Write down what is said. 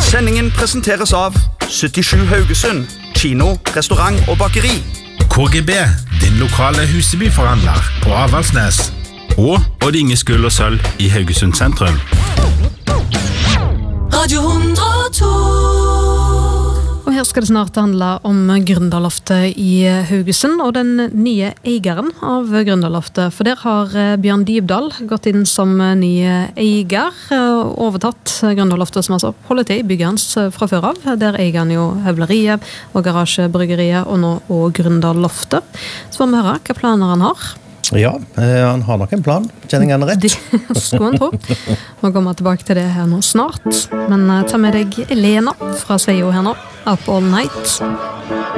Sendingen presenteres av 77 Haugesund, kino, restaurant og bakeri. KGB, din lokale Husebyforhandler på Avaldsnes. Og Odd Inge Skull og Sølv i Haugesund sentrum. Radio 102. Og her skal det snart handle om Gründerloftet i Haugesund og den nye eieren av Gründerloftet. For der har Bjørn Dybdahl gått inn som ny eier, overtatt Gründerloftet som altså holder til i bygget hans fra før av. Der eier han jo høvleriet og garasjebryggeriet og nå og Gründerloftet. Så får vi høre hva planer han har. Ja, han har nok en plan. Kjenner jeg rett? Det skulle han tro. Vi kommer tilbake til det her nå snart. Men ta med deg Elena fra Sveio her nå. Up All Night.